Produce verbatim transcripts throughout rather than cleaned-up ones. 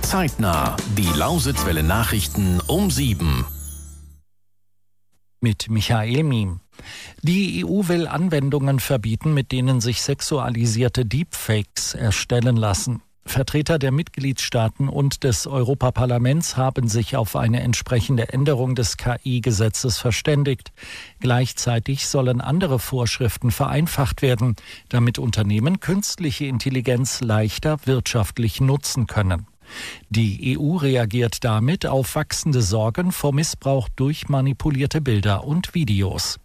Zeitnah. Die Lausitzwelle Nachrichten um sieben. Mit Michael Miem. Die E U will Anwendungen verbieten, mit denen sich sexualisierte Deepfakes erstellen lassen. Vertreter der Mitgliedstaaten und des Europaparlaments haben sich auf eine entsprechende Änderung des K I-Gesetzes verständigt. Gleichzeitig sollen andere Vorschriften vereinfacht werden, damit Unternehmen künstliche Intelligenz leichter wirtschaftlich nutzen können. Die E U reagiert damit auf wachsende Sorgen vor Missbrauch durch manipulierte Bilder und Videos.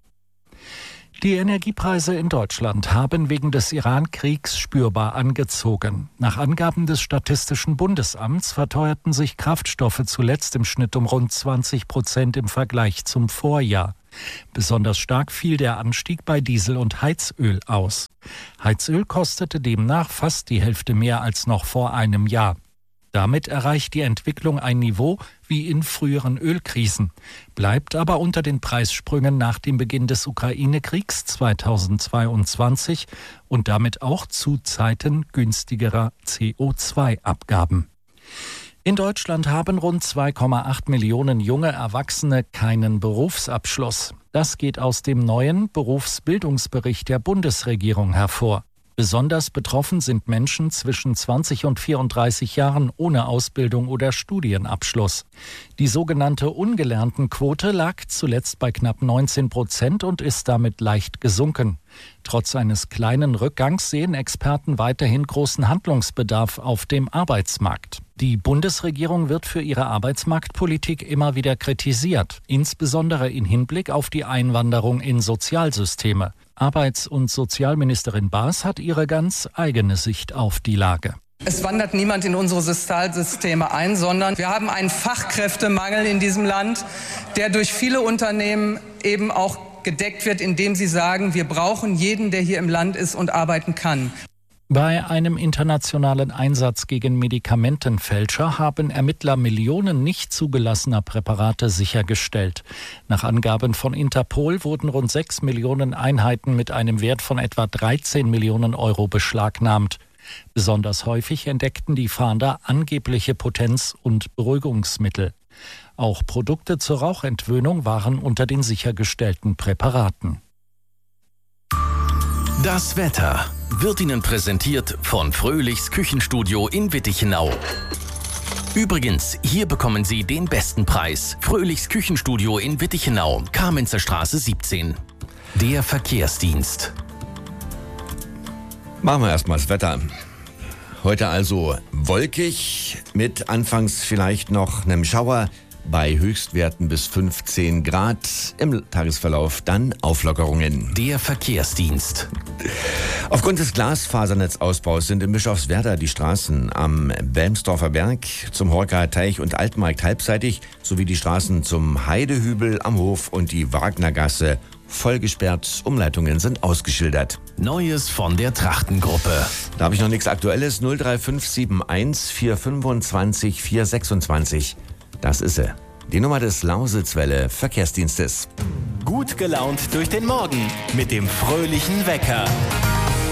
Die Energiepreise in Deutschland haben wegen des Iran-Kriegs spürbar angezogen. Nach Angaben des Statistischen Bundesamts verteuerten sich Kraftstoffe zuletzt im Schnitt um rund zwanzig Prozent im Vergleich zum Vorjahr. Besonders stark fiel der Anstieg bei Diesel und Heizöl aus. Heizöl kostete demnach fast die Hälfte mehr als noch vor einem Jahr. Damit erreicht die Entwicklung ein Niveau wie in früheren Ölkrisen, bleibt aber unter den Preissprüngen nach dem Beginn des Ukraine-Kriegs zweitausendzweiundzwanzig und damit auch zu Zeiten günstigerer C O zwei Abgaben. In Deutschland haben rund zwei Komma acht Millionen junge Erwachsene keinen Berufsabschluss. Das geht aus dem neuen Berufsbildungsbericht der Bundesregierung hervor. Besonders betroffen sind Menschen zwischen zwanzig und vierunddreißig Jahren ohne Ausbildung oder Studienabschluss. Die sogenannte Ungelerntenquote lag zuletzt bei knapp neunzehn Prozent und ist damit leicht gesunken. Trotz eines kleinen Rückgangs sehen Experten weiterhin großen Handlungsbedarf auf dem Arbeitsmarkt. Die Bundesregierung wird für ihre Arbeitsmarktpolitik immer wieder kritisiert, insbesondere in Hinblick auf die Einwanderung in Sozialsysteme. Arbeits- und Sozialministerin Baas hat ihre ganz eigene Sicht auf die Lage. Es wandert niemand in unsere Sozialsysteme ein, sondern wir haben einen Fachkräftemangel in diesem Land, der durch viele Unternehmen eben auch gedeckt wird, indem sie sagen, wir brauchen jeden, der hier im Land ist und arbeiten kann. Bei einem internationalen Einsatz gegen Medikamentenfälscher haben Ermittler Millionen nicht zugelassener Präparate sichergestellt. Nach Angaben von Interpol wurden rund sechs Millionen Einheiten mit einem Wert von etwa dreizehn Millionen Euro beschlagnahmt. Besonders häufig entdeckten die Fahnder angebliche Potenz- und Beruhigungsmittel. Auch Produkte zur Rauchentwöhnung waren unter den sichergestellten Präparaten. Das Wetter wird Ihnen präsentiert von Fröhlichs Küchenstudio in Wittichenau. Übrigens, hier bekommen Sie den besten Preis. Fröhlichs Küchenstudio in Wittichenau, Kamenzer Straße siebzehn. Der Verkehrsdienst. Machen wir erstmal das Wetter. Heute also wolkig, mit anfangs vielleicht noch einem Schauer, bei Höchstwerten bis fünfzehn Grad, im Tagesverlauf dann Auflockerungen. Der Verkehrsdienst. Aufgrund des Glasfasernetzausbaus sind in Bischofswerda die Straßen am Belmsdorfer Berg, zum Horker Teich und Altmarkt halbseitig, sowie die Straßen zum Heidehübel am Hof und die Wagnergasse voll gesperrt. Umleitungen sind ausgeschildert. Neues von der Trachtengruppe. Da habe ich noch nichts Aktuelles. null drei fünf sieben eins vier fünfundzwanzig vier sechsundzwanzig. Das ist sie. Die Nummer des Lausitzwelle Verkehrsdienstes. Gut gelaunt durch den Morgen mit dem fröhlichen Wecker.